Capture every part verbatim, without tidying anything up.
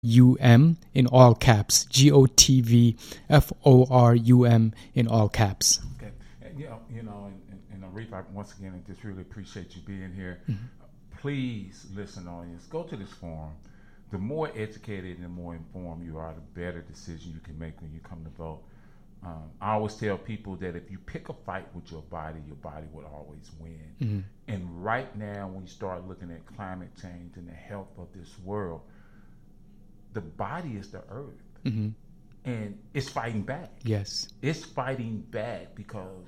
U M in all caps. G O T V F O R U M in all caps. Okay. And, you know, you know, and, and, and Arif, I, once again, I just really appreciate you being here. Mm-hmm. Please listen, audience. Go to this forum. The more educated and the more informed you are, the better decision you can make when you come to vote. Um, I always tell people that if you pick a fight with your body, your body will always win. Mm-hmm. And right now, when you start looking at climate change and the health of this world, the body is the earth. Mm-hmm. And it's fighting back. Yes. It's fighting back because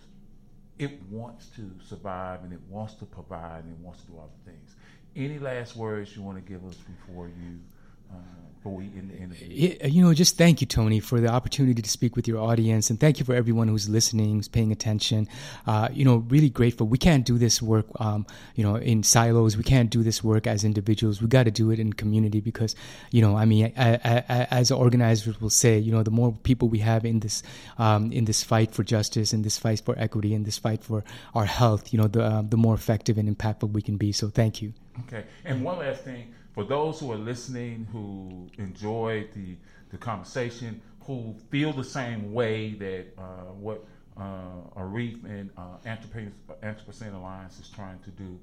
it wants to survive and it wants to provide and it wants to do other things. Any last words you want to give us before you uh, before we end the interview? You know, just thank you, Tony, for the opportunity to speak with your audience, and thank you for everyone who's listening, who's paying attention. Uh, you know, really grateful. We can't do this work, um, you know, in silos. We can't do this work as individuals. We got to do it in community because, you know, I mean, I, I, I, as organizers will say, you know, the more people we have in this um, in this fight for justice, in this fight for equity, in this fight for our health, you know, the uh, the more effective and impactful we can be. So, thank you. Okay, and one last thing. For those who are listening, who enjoyed the, the conversation, who feel the same way that uh, what uh, Arif and uh, Anthropocene Alliance is trying to do,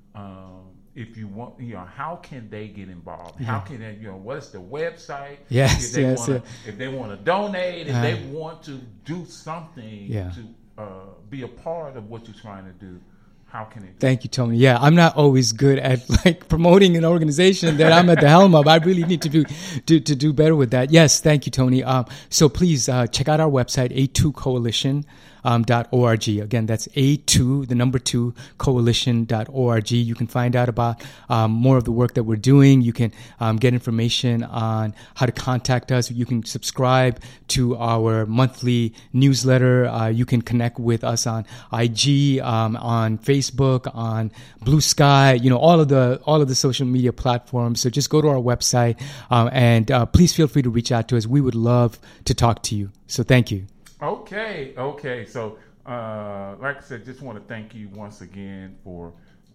um, if you want, you know, how can they get involved? Yeah. How can they, you know, what's the website? Yes, if they yes. Wanna, yeah. If they want to donate, if uh, they want to do something yeah. to uh, be a part of what you're trying to do, how can it? Thank you, Tony. Yeah, I'm not always good at like promoting an organization that I'm at the helm of. I really need to do to, to do better with that. Yes, thank you, Tony. Um, so please uh, check out our website, A two coalition dot org. Again, that's A two, the number two, coalition dot org. You can find out about um, more of the work that we're doing. You can um, get information on how to contact us. You can subscribe to our monthly newsletter. Uh, you can connect with us on I G, um, on Facebook, on Blue Sky. You know, all of the all of the social media platforms. So just go to our website um, and uh, please feel free to reach out to us. We would love to talk to you. So thank you. Okay, okay. So, uh, like I said, just want to thank you once again for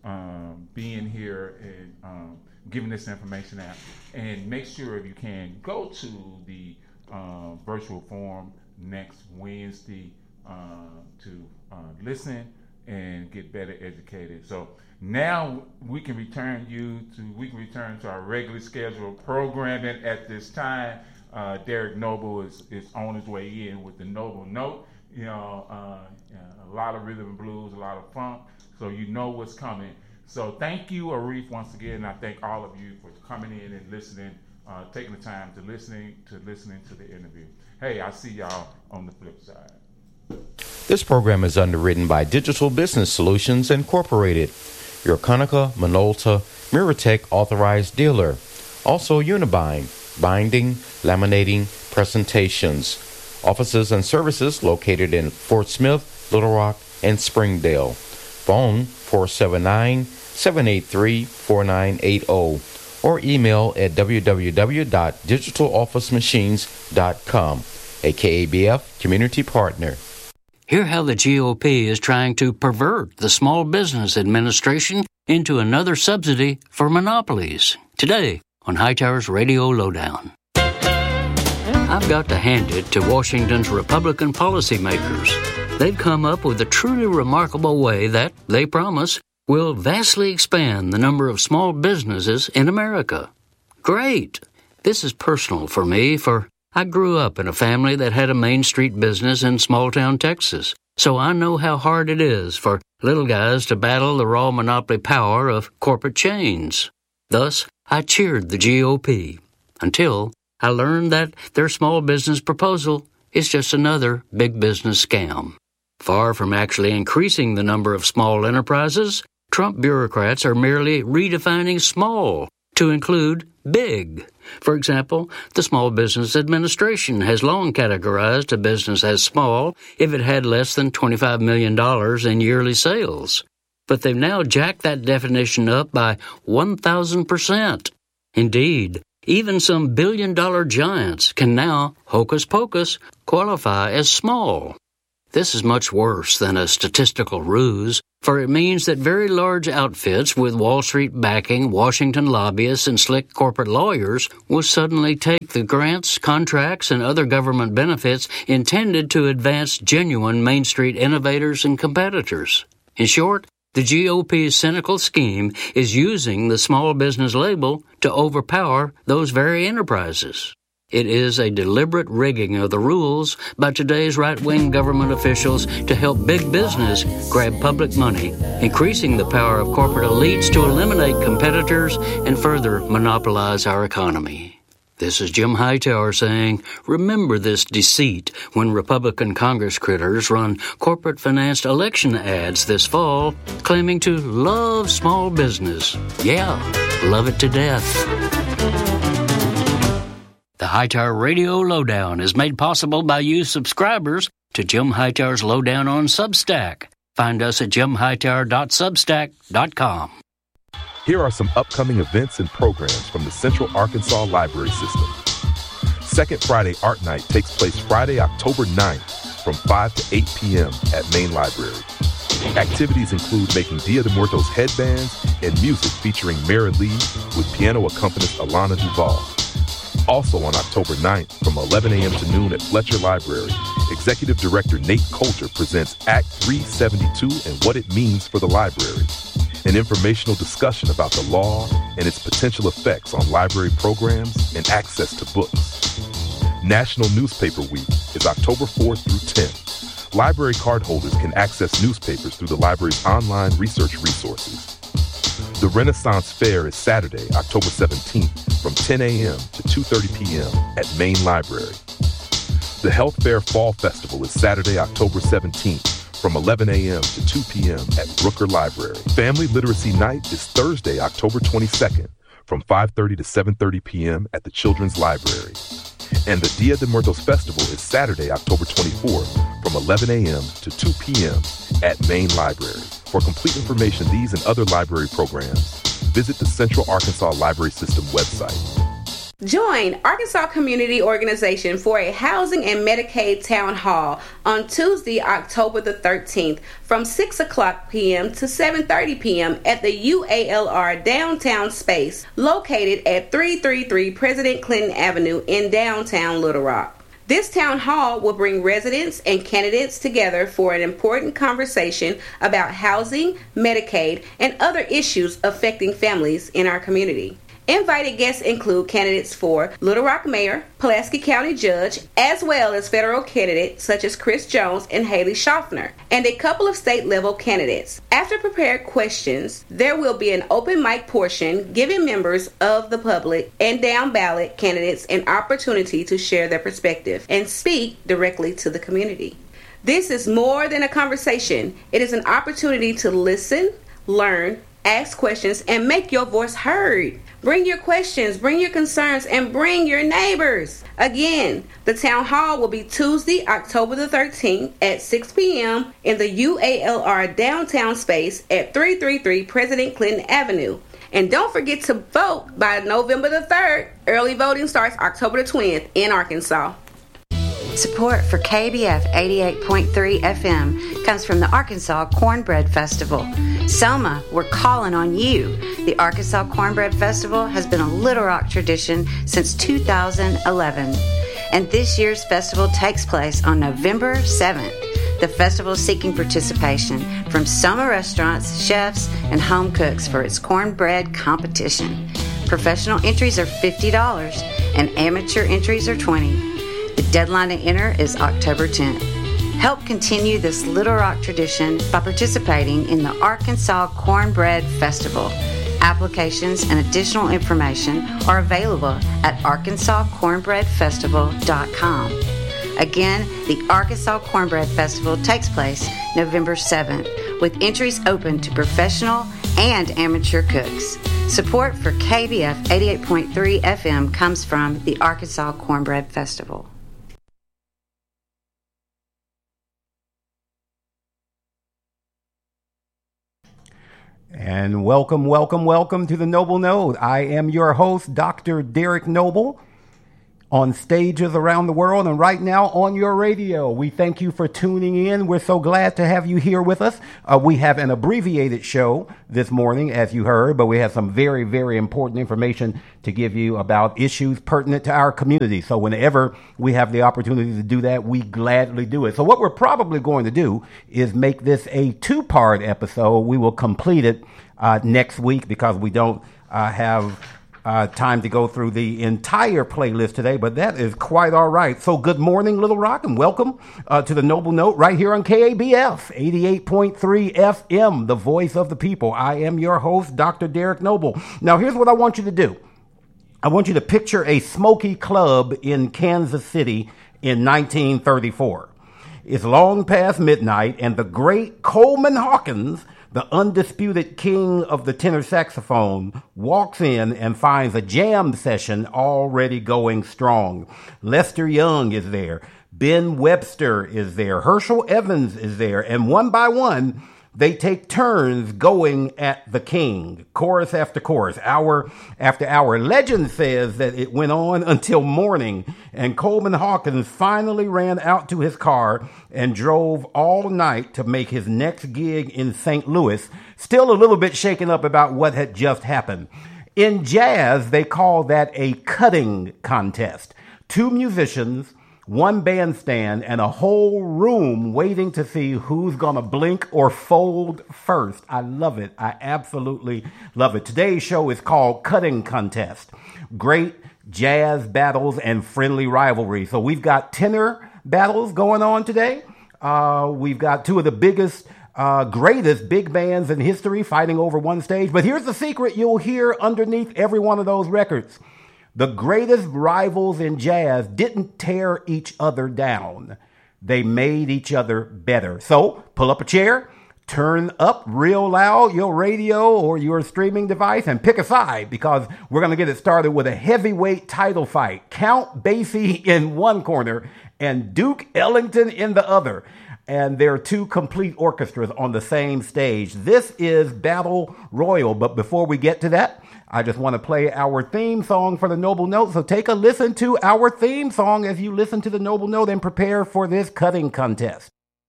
um, being here and um, giving this information out. And make sure, if you can, go to the uh, virtual forum next Wednesday uh, to uh, listen and get better educated. So now we can return you to we can return to our regularly scheduled programming at this time. Uh, Derek Noble is, is on his way in with the Noble Note. You know, uh, a lot of rhythm and blues, a lot of funk, so you know what's coming. So thank you, Arif, once again. And I thank all of you for coming in and listening, uh, taking the time to listening to listening to the interview. Hey, I'll see y'all on the flip side. This program is underwritten by Digital Business Solutions Incorporated, your Konica Minolta Miratech authorized dealer. Also Unibind, binding, laminating, presentations. Offices and services located in Fort Smith, Little Rock, and Springdale. Phone four seven nine, seven eight three, four nine eight zero or email at w w w dot digital office machines dot com. A K A B F Community Partner. Hear how the G O P is trying to pervert the Small Business Administration into another subsidy for monopolies. Today on Hightower's Radio Lowdown. I've got to hand it to Washington's Republican policymakers. They've come up with a truly remarkable way that, they promise, will vastly expand the number of small businesses in America. Great! This is personal for me, for I grew up in a family that had a Main Street business in small-town Texas, so I know how hard it is for little guys to battle the raw monopoly power of corporate chains. Thus, I cheered the G O P until I learned that their small business proposal is just another big business scam. Far from actually increasing the number of small enterprises, Trump bureaucrats are merely redefining small to include big. For example, the Small Business Administration has long categorized a business as small if it had less than twenty-five million dollars in yearly sales. But they've now jacked that definition up by one thousand percent. Indeed, even some billion-dollar giants can now, hocus pocus, qualify as small. This is much worse than a statistical ruse for it means that very large outfits with Wall Street backing, Washington lobbyists, and slick corporate lawyers will suddenly take the grants, contracts, and other government benefits intended to advance genuine Main Street innovators and competitors. In short, the G O P's cynical scheme is using the small business label to overpower those very enterprises. It is a deliberate rigging of the rules by today's right-wing government officials to help big business grab public money, increasing the power of corporate elites to eliminate competitors and further monopolize our economy. This is Jim Hightower saying, remember this deceit when Republican Congress critters run corporate-financed election ads this fall claiming to love small business. Yeah, love it to death. The Hightower Radio Lowdown is made possible by you subscribers to Jim Hightower's Lowdown on Substack. Find us at jim hightower dot substack dot com. Here are some upcoming events and programs from the Central Arkansas Library System. Second Friday Art Night takes place Friday, October ninth from five to eight p.m. at Main Library. Activities include making Dia de Muertos headbands and music featuring Mara Lee with piano accompanist Alana Duval. Also on October ninth from eleven a.m. to noon at Fletcher Library, Executive Director Nate Coulter presents Act three seventy-two and What It Means for the Library, an informational discussion about the law and its potential effects on library programs and access to books. National Newspaper Week is October fourth through tenth. Library cardholders can access newspapers through the library's online research resources. The Renaissance Fair is Saturday, October seventeenth from ten a.m. to two thirty p.m. at Main Library. The Health Fair Fall Festival is Saturday, October seventeenth from eleven a.m. to two p.m. at Brooker Library. Family Literacy Night is Thursday, October twenty-second from five thirty to seven thirty p.m. at the Children's Library. And the Dia de Muertos Festival is Saturday, October twenty-fourth from eleven a.m. to two p.m. at Main Library. For complete information on these and other library programs, visit the Central Arkansas Library System website. Join Arkansas Community Organization for a Housing and Medicaid Town Hall on Tuesday, October the thirteenth from six o'clock p.m. to seven thirty p.m. at the U A L R Downtown Space located at three thirty-three President Clinton Avenue in downtown Little Rock. This town hall will bring residents and candidates together for an important conversation about housing, Medicaid, and other issues affecting families in our community. Invited guests include candidates for Little Rock Mayor, Pulaski County Judge, as well as federal candidates such as Chris Jones and Haley Schaffner, and a couple of state-level candidates. After prepared questions, there will be an open mic portion giving members of the public and down-ballot candidates an opportunity to share their perspective and speak directly to the community. This is more than a conversation. It is an opportunity to listen, learn, ask questions, and make your voice heard. Bring your questions, bring your concerns, and bring your neighbors. Again, the town hall will be Tuesday, October the thirteenth at six p.m. in the U A L R downtown space at three thirty-three President Clinton Avenue. And don't forget to vote by November the third. Early voting starts October the twentieth in Arkansas. Support for K B F eighty-eight point three F M comes from the Arkansas Cornbread Festival. Selma, we're calling on you. The Arkansas Cornbread Festival has been a Little Rock tradition since two thousand eleven. And this year's festival takes place on November seventh. The festival is seeking participation from Selma restaurants, chefs, and home cooks for its cornbread competition. Professional entries are fifty dollars and amateur entries are twenty dollars. The deadline to enter is October tenth. Help continue this Little Rock tradition by participating in the Arkansas Cornbread Festival. Applications and additional information are available at arkansas cornbread festival dot com. Again, the Arkansas Cornbread Festival takes place November seventh, with entries open to professional and amateur cooks. Support for K B F eighty-eight point three F M comes from the Arkansas Cornbread Festival. And welcome, welcome, welcome to the Noble Node. I am your host, Doctor Derek Noble. on stages around the world and right now on your radio. We thank you for tuning in. We're so glad to have you here with us. Uh, we have an abbreviated show this morning, as you heard, but we have some very, very important information to give you about issues pertinent to our community. So whenever we have the opportunity to do that, we gladly do it. So what we're probably going to do is make this a two-part episode. We will complete it uh, next week because we don't uh, have Uh, time to go through the entire playlist today, but that is quite all right. So good morning, Little Rock, and welcome uh, to the Noble Note right here on K A B F, eighty-eight point three F M, the voice of the people. I am your host, Doctor Derek Noble. Now, here's what I want you to do. I want you to picture a smoky club in Kansas City in nineteen thirty-four. It's long past midnight, and the great Coleman Hawkins, the undisputed king of the tenor saxophone, walks in and finds a jam session already going strong. Lester Young is there. Ben Webster is there. Herschel Evans is there. And one by one, they take turns going at the king, chorus after chorus, hour after hour. Legend says that it went on until morning, and Coleman Hawkins finally ran out to his car and drove all night to make his next gig in Saint Louis, still a little bit shaken up about what had just happened. In jazz, they call that a cutting contest. Two musicians, one bandstand, and a whole room waiting to see who's going to blink or fold first. I love it. I absolutely love it. Today's show is called Cutting Contest. Great jazz battles and friendly rivalry. So we've got tenor battles going on today. Uh, we've got two of the biggest, uh, greatest big bands in history fighting over one stage. But here's the secret you'll hear underneath every one of those records. The greatest rivals in jazz didn't tear each other down. They made each other better. So pull up a chair, turn up real loud your radio or your streaming device, and pick a side because we're going to get it started with a heavyweight title fight. Count Basie in one corner and Duke Ellington in the other. And there are two complete orchestras on the same stage. This is Battle Royal. But before we get to that, I just want to play our theme song for the Noble Note. So take a listen to our theme song as you listen to the Noble Note and prepare for this cutting contest.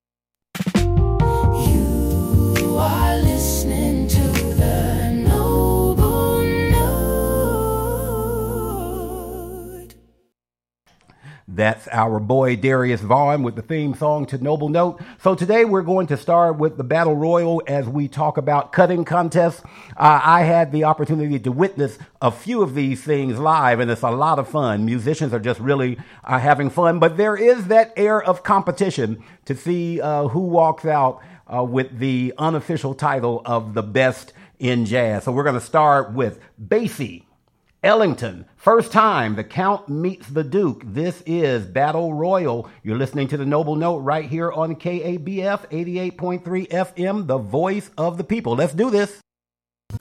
You are listening to the Noble Note. That's our boy Darius Vaughn with the theme song to Noble Note. So today we're going to start with the Battle Royal as we talk about cutting contests. Uh, I had the opportunity to witness a few of these things live, and it's a lot of fun. Musicians are just really uh, having fun, but there is that air of competition to see uh, who walks out uh, with the unofficial title of the best in jazz. So we're going to start with Basie, Ellington. First time the Count meets the Duke. This is Battle Royal. You're listening to the Noble Note right here on K A B F eighty-eight point three F M, the voice of the people. Let's do this.